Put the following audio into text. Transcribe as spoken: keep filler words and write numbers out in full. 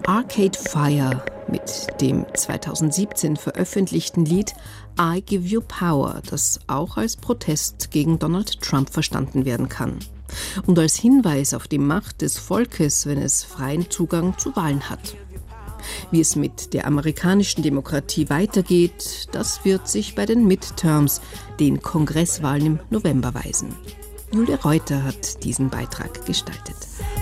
Arcade Fire mit dem zweitausendsiebzehn veröffentlichten Lied I Give You Power, das auch als Protest gegen Donald Trump verstanden werden kann und als Hinweis auf die Macht des Volkes, wenn es freien Zugang zu Wahlen hat. Wie es mit der amerikanischen Demokratie weitergeht, das wird sich bei den Midterms, den Kongresswahlen im November, weisen. Julia Reuter hat diesen Beitrag gestaltet.